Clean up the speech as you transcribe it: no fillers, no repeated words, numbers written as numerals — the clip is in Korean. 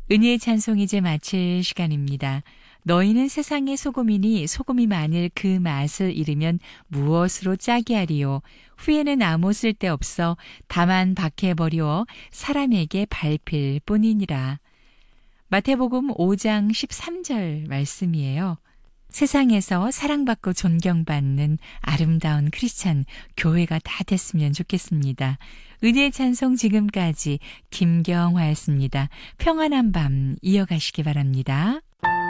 은혜의 찬송 이제 마칠 시간입니다. 너희는 세상의 소금이니 소금이 만일 그 맛을 잃으면 무엇으로 짜게 하리요. 후에는 아무 쓸데없어 다만 밖에 버리워 사람에게 밟힐 뿐이니라. 마태복음 5장 13절 말씀이에요. 세상에서 사랑받고 존경받는 아름다운 크리스찬 교회가 다 됐으면 좋겠습니다. 은혜의 찬송 지금까지 김경화였습니다. 평안한 밤 이어가시기 바랍니다.